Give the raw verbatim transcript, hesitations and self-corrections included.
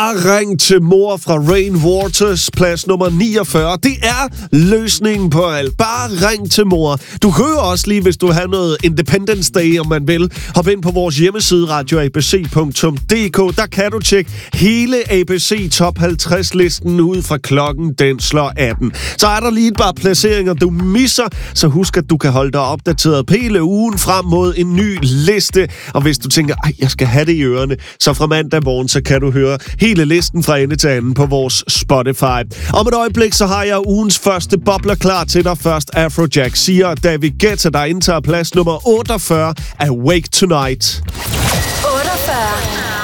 Bare ring til mor fra Rain Waters, plads nummer niogfyrre. Det er løsningen på alt. Bare ring til mor. Du hører også lige, hvis du har noget Independence Day, om man vil. Hop ind på vores hjemmeside radio a b c punktum d k. Der kan du tjekke hele A B C Top halvtreds-listen ud fra klokken, den slår atten. Så er der lige et par placeringer, du misser, så husk, at du kan holde dig opdateret hele ugen frem mod en ny liste. Og hvis du tænker, ej, jeg skal have det i ørerne, så fra mandag morgen, så kan du høre hele listen fra ende til anden på vores Spotify. Om et øjeblik, så har jeg ugens første bobler klar til dig. Først Afrojack siger David Guetta, der indtager plads nummer otteogfyrre, Awake Tonight. otteogfyrre.